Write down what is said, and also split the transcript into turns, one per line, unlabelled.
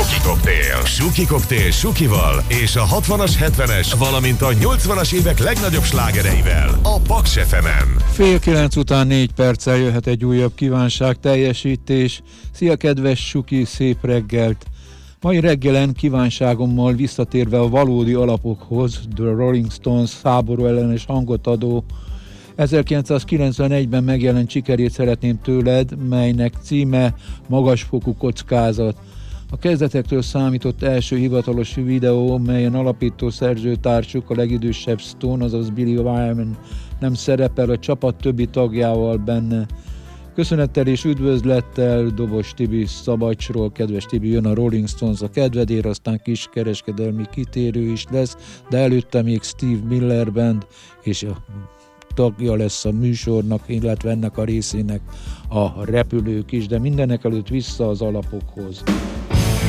Suki Koktél. Suki Koktél Sukival és a 60-as, 70-es, valamint a 80-as évek legnagyobb slágereivel a Paks FM-en.
8:30 után 4 perccel jöhet egy újabb kívánság teljesítés. Szia kedves Suki, szép reggelt! Mai reggelen kívánságommal visszatérve a valódi alapokhoz, The Rolling Stones háború ellenes hangot adó 1991-ben megjelent sikerét szeretném tőled, melynek címe Magasfokú kockázat. A kezdetektől számított első hivatalos videó, melyen alapító szerzőtársuk, a legidősebb Stone, azaz Billy Wyman nem szerepel, a csapat többi tagjával benne. Köszönettel és üdvözlettel Dobos Tibi Szabadsról. Kedves Tibi, jön a Rolling Stones a kedvedért, aztán kis kereskedelmi kitérő is lesz, de előtte még Steve Miller Band, és a tagja lesz a műsornak, illetve ennek a részének a repülők is, de mindenek előtt vissza az alapokhoz.